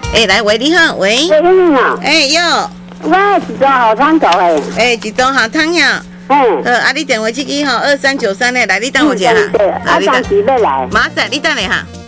来喂，你好，喂。 喂，你好。 哟。 我一桩好汤头诶。 一桩好汤呀。你电话这个吼2393的，来你等我一下哈。 当时要来。 马仔，你等下哈。